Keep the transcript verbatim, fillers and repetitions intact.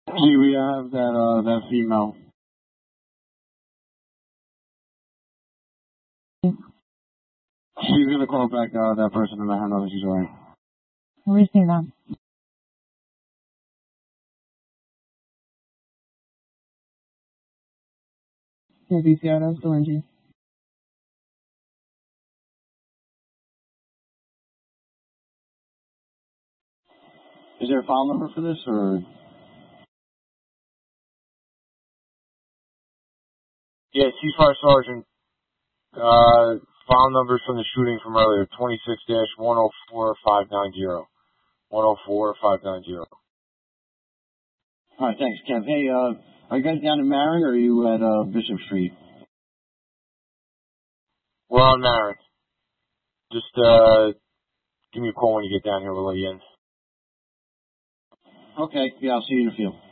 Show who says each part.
Speaker 1: Hey, we have that uh that female. She's gonna call back uh that person and let her know that she's alright.
Speaker 2: Where is he now? Yeah, V C R, that's the G.
Speaker 1: Is there a file number for this or?
Speaker 3: Yeah, C five Sergeant. Uh, file numbers from the shooting from earlier: twenty-six dash one oh four five nine zero. one oh four five nine zero.
Speaker 1: Alright, thanks, Kev. Hey, uh, are you guys down in Marin or are you at uh Bishop Street?
Speaker 3: We're on Marin. Just, uh, give me a call when you get down here. We'll let you in.
Speaker 1: Okay, yeah, I'll see you in the field.